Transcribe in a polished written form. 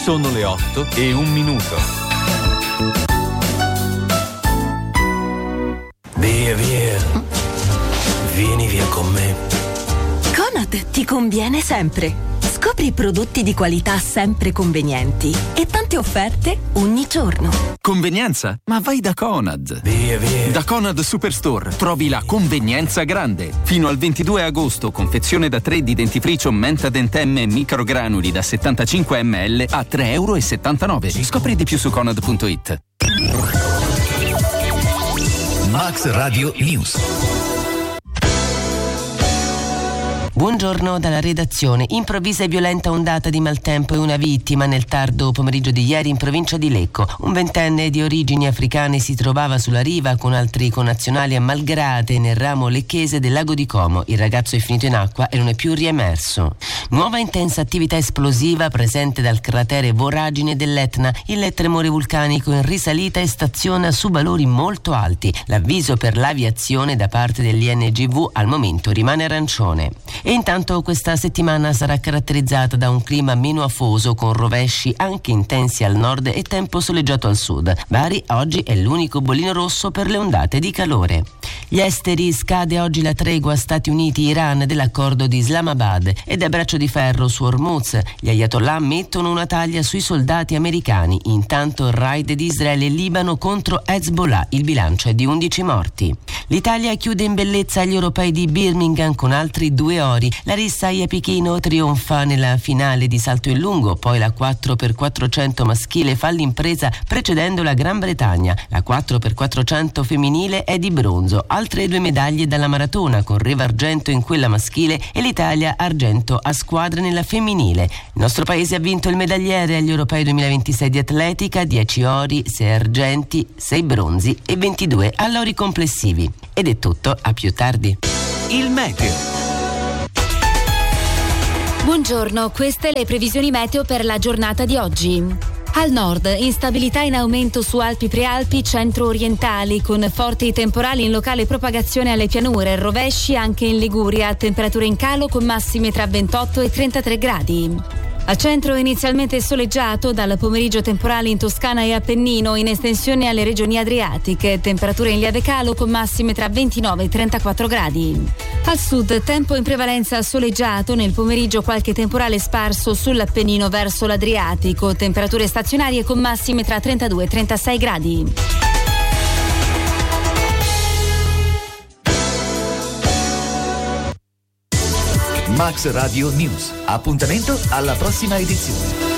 Sono le 8:01. Via, via. Vieni via con me. Conad ti conviene sempre. Scopri prodotti di qualità sempre convenienti e tante offerte ogni giorno. Convenienza? Ma vai da Conad. Via, via. Da Conad Superstore trovi la convenienza grande. Fino al 22 agosto, confezione da 3 di dentifricio Menta Dentemme microgranuli da 75 ml a €3,79. Scopri di più su conad.it. Max Radio News. Buongiorno dalla redazione. Improvvisa e violenta ondata di maltempo e una vittima nel tardo pomeriggio di ieri in provincia di Lecco. Un ventenne di origini africane si trovava sulla riva con altri connazionali a Malgrate nel ramo lecchese del lago di Como. Il ragazzo è finito in acqua e non è più riemerso. Nuova intensa attività esplosiva presente dal cratere Voragine dell'Etna. Il tremore vulcanico in risalita e staziona su valori molto alti. L'avviso per l'aviazione da parte dell'INGV al momento rimane arancione. E intanto questa settimana sarà caratterizzata da un clima meno afoso con rovesci anche intensi al nord e tempo soleggiato al sud. Bari oggi è l'unico bollino rosso per le ondate di calore. Gli esteri: scade oggi la tregua Stati Uniti-Iran dell'accordo di Islamabad ed è braccio di ferro su Hormuz. Gli ayatollah mettono una taglia sui soldati americani. Intanto il raid di Israele e Libano contro Hezbollah. Il bilancio è di 11 morti. L'Italia chiude in bellezza agli europei di Birmingham con altri 2 ori. La Rissaia Pechino trionfa nella finale di salto in lungo, poi la 4x400 maschile fa l'impresa precedendo la Gran Bretagna. La 4x400 femminile è di bronzo. Altre 2 medaglie dalla maratona, con Reva argento in quella maschile e l'Italia argento a squadre nella femminile. Il nostro paese ha vinto il medagliere agli europei 2026 di atletica: 10 ori, 6 argenti, 6 bronzi e 22 all'ori complessivi. Ed è tutto, a più tardi. Il meteo. Buongiorno, queste le previsioni meteo per la giornata di oggi. Al nord, instabilità in aumento su Alpi Prealpi centro-orientali, con forti temporali in locale propagazione alle pianure, rovesci anche in Liguria, temperature in calo con massime tra 28 e 33 gradi. Al centro inizialmente soleggiato, dal pomeriggio temporale in Toscana e Appennino, in estensione alle regioni adriatiche, temperature in lieve calo con massime tra 29 e 34 gradi. Al sud, tempo in prevalenza soleggiato, nel pomeriggio qualche temporale sparso sull'Appennino verso l'Adriatico, temperature stazionarie con massime tra 32 e 36 gradi. Max Radio News. Appuntamento alla prossima edizione.